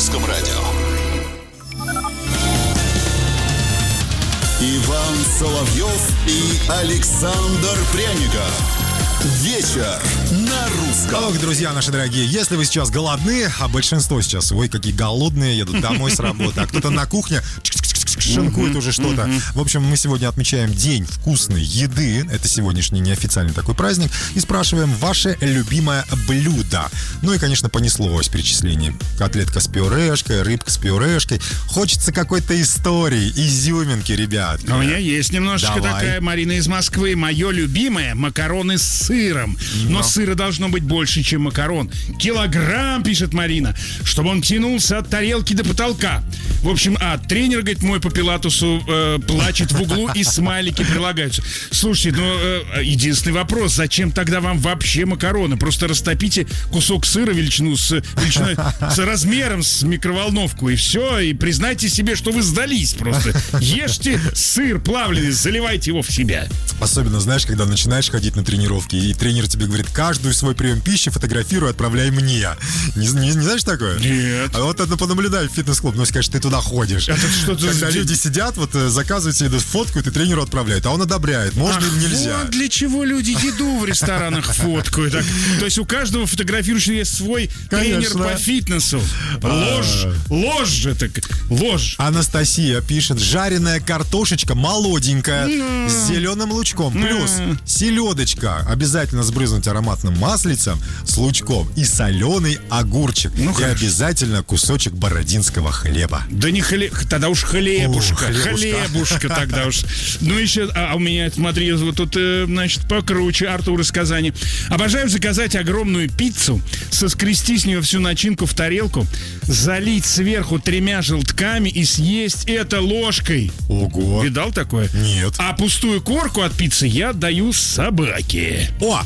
Русском радио. Иван Соловьев и Александр Пряников. Вечер на русском. Ох, друзья наши дорогие, если вы сейчас голодны, а большинство сейчас, ой, какие голодные, едут домой с работы, а кто-то на кухне шинкует уже что-то. В общем, мы сегодня отмечаем День вкусной еды. Это сегодняшний неофициальный такой праздник. И спрашиваем ваше любимое блюдо. Ну и, конечно, понеслось перечисление. Котлетка с пюрешкой, рыбка с пюрешкой. Хочется какой-то истории, изюминки, ребят. У меня есть немножечко такая, Марина из Москвы. Мое любимое — макароны с сыром. Но сыра должно быть больше, чем макарон. Килограмм, пишет Марина, чтобы он тянулся от тарелки до потолка. В общем, тренер, говорит, мой по пилатусу плачет в углу, и смайлики прилагаются. Слушайте, единственный вопрос: зачем тогда вам вообще макароны? Просто растопите кусок сыра величиной с размером с микроволновку, и все, и признайте себе, что вы сдались просто. Ешьте сыр плавленый, заливайте его в себя. Особенно, знаешь, когда начинаешь ходить на тренировки, и тренер тебе говорит: каждую свой прием пищи фотографируй, отправляй мне. Не знаешь такое? Нет. А вот это понаблюдай в фитнес-клуб, ну, скажешь, ты туда ходишь. Это что-то... Когда люди сидят, вот заказывают себе фоткают, и тренеру отправляют, а он одобряет, можно или нельзя. Вот для чего люди еду в ресторанах фоткают. Так. То есть у каждого фотографирующего есть свой тренер по фитнесу. Ложь же так. Ложь. Анастасия пишет: жареная картошечка молоденькая с зеленым лучком. Плюс селедочка. Обязательно сбрызнуть ароматным маслицем с лучком. И соленый огурчик. И обязательно кусочек бородинского хлеба. Да не тогда уж хлебушка. Хлебушка тогда уж. Ну еще, у меня, смотри, вот тут, значит, покруче. Артур из Казани. Обожаю заказать огромную пиццу, соскрести с нее всю начинку в тарелку, залить сверху 3 желтками и съесть это ложкой. Ого. Видал такое? Нет. А пустую корку от пиццы я даю собаке. По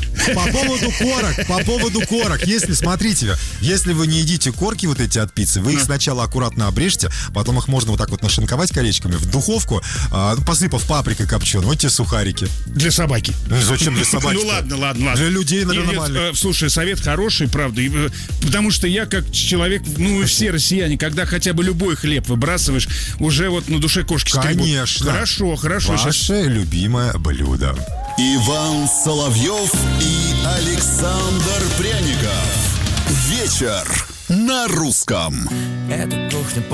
поводу корок. Смотрите, если вы не едите корки вот эти от пиццы, вы их сначала аккуратно обрежьте, потом их можно вот так вот нашинковать колечками в духовку, посыпав паприкой копченой. Вот те сухарики. Для собаки. Зачем для собаки? Ну ладно. Для людей, наверное, нормально. Слушай, совет хороший, правда. Потому что я, как человек, ну и все россияне, когда хотя бы любой хлеб выбрасываешь, уже вот на душе кошки скребут. Конечно. Хорошо. Ваше любимое блюдо. Иван Соловьев и Александр Пряников. Вечер на русском. Это кухня.